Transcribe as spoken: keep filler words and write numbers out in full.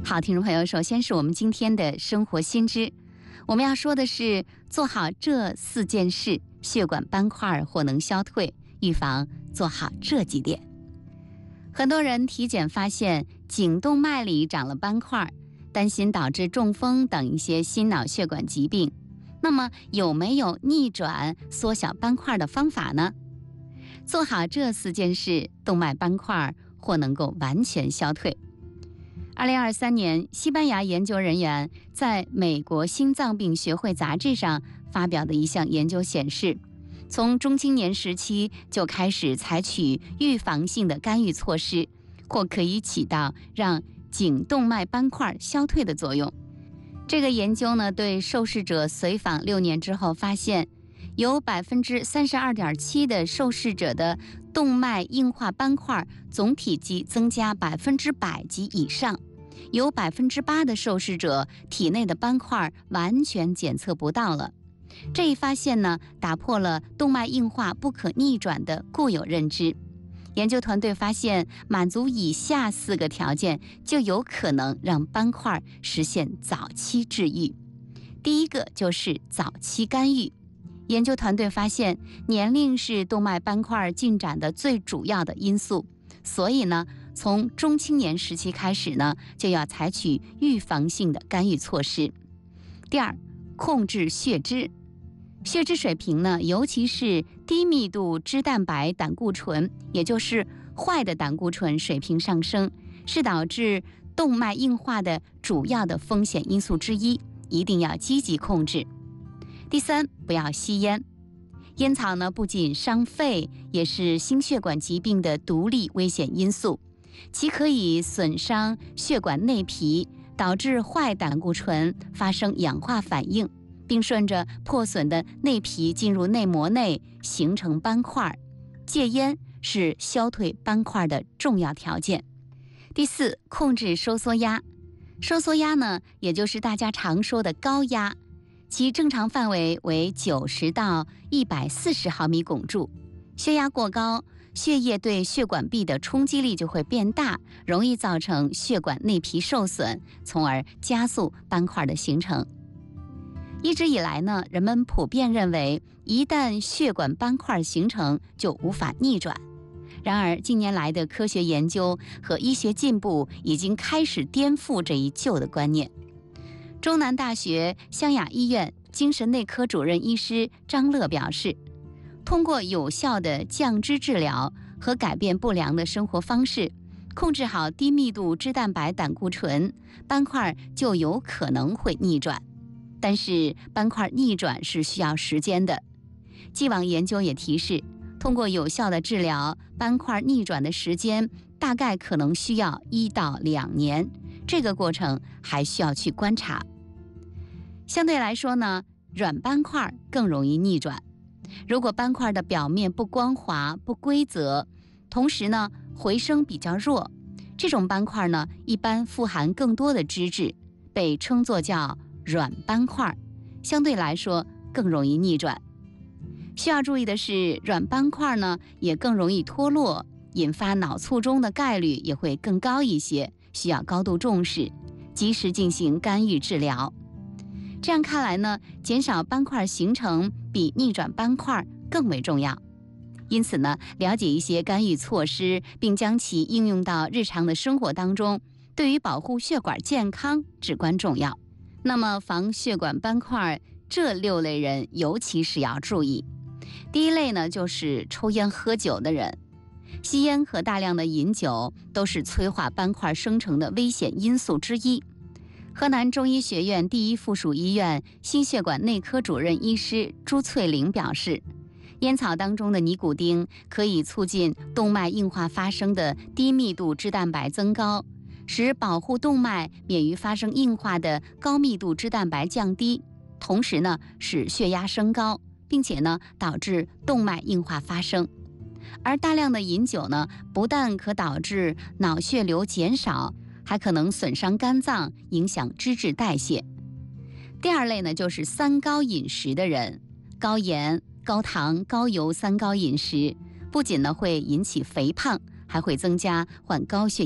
好，听众朋友，首先是我们今天的生活新知，我们要说的是做好这四件事，血管斑块或能消退，预防做好这几点。很多人体检发现颈动脉里长了斑块，担心导致中风等一些心脑血管疾病。那么有没有逆转缩小斑块的方法呢？做好这四件事，动脉斑块或能够完全消退。二零二三年，西班牙研究人员在美国心脏病学会杂志上发表的一项研究显示，从中青年时期就开始采取预防性的干预措施，或可以起到让颈动脉斑块消退的作用。这个研究呢，对受试者随访六年之后发现，有百分之三十二点七的受试者的动脉硬化斑块总体积增加百分之百及以上，有百分之八的受试者体内的斑块完全检测不到了。这一发现呢，打破了动脉硬化不可逆转的固有认知。研究团队发现，满足以下四个条件，就有可能让斑块实现早期治愈。第一个就是早期干预。研究团队发现，年龄是动脉斑块进展的最主要的因素，所以呢，从中青年时期开始呢，就要采取预防性的干预措施。第二，控制血脂。血脂水平呢，尤其是低密度脂蛋白胆固醇，也就是坏的胆固醇水平上升，是导致动脉硬化的主要的风险因素之一，一定要积极控制。第三，不要吸烟。烟草呢，不仅伤肺，也是心血管疾病的独立危险因素，其可以损伤血管内皮，导致坏胆固醇发生氧化反应，并顺着破损的内皮进入内膜内，形成斑块。戒烟是消退斑块的重要条件。第四，控制收缩压。收缩压呢，也就是大家常说的高压，其正常范围为九十到一百四十毫米汞柱。血压过高，血液对血管壁的冲击力就会变大，容易造成血管内皮受损，从而加速斑块的形成。一直以来呢，人们普遍认为，一旦血管斑块形成，就无法逆转。然而，近年来的科学研究和医学进步已经开始颠覆这一旧的观念。中南大学湘雅医院精神内科主任医师张乐表示，通过有效的降脂治疗和改变不良的生活方式，控制好低密度脂蛋白胆固醇，斑块就有可能会逆转。但是斑块逆转是需要时间的。既往研究也提示，通过有效的治疗，斑块逆转的时间大概可能需要一到两年，这个过程还需要去观察。相对来说呢，软斑块更容易逆转。如果斑块的表面不光滑、不规则，同时呢回声比较弱，这种斑块呢一般富含更多的脂质，被称作叫软斑块，相对来说更容易逆转。需要注意的是，软斑块呢也更容易脱落，引发脑卒中的概率也会更高一些，需要高度重视，及时进行干预治疗。这样看来呢，减少斑块形成比逆转斑块更为重要。因此呢，了解一些干预措施，并将其应用到日常的生活当中，对于保护血管健康至关重要。那么防血管斑块这六类人尤其是要注意。第一类呢，就是抽烟喝酒的人。吸烟和大量的饮酒都是催化斑块生成的危险因素之一。河南中医学院第一附属医院心血管内科主任医师朱翠玲表示，烟草当中的尼古丁可以促进动脉硬化发生的低密度脂蛋白增高，使保护动脉免于发生硬化的高密度脂蛋白降低，同时呢使血压升高，并且呢导致动脉硬化发生。而大量的饮酒呢，不但可导致脑血流减少，还可能损伤肝脏，影响脂质代谢。第二类呢，就是三高饮食的人，高盐、高糖、高油三高饮食，不仅呢会引起肥胖，还会增加患高血